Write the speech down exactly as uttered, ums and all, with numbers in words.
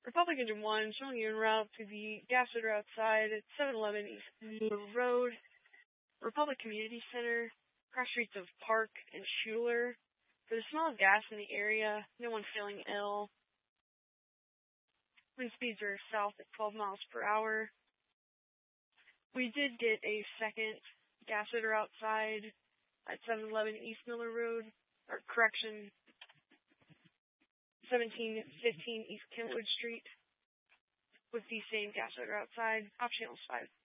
Republic Engine one, showing you en route to the gas odor outside at seven eleven East Middle Road, Republic Community Center, cross streets of Park and Schuler. For the smell of gas in the area, no one feeling ill. Wind speeds are south at twelve miles per hour. We did get a second gas odor outside at seven eleven East Miller Road, or correction, seventeen fifteen East Kentwood Street, with the same gas odor outside. Off channel five.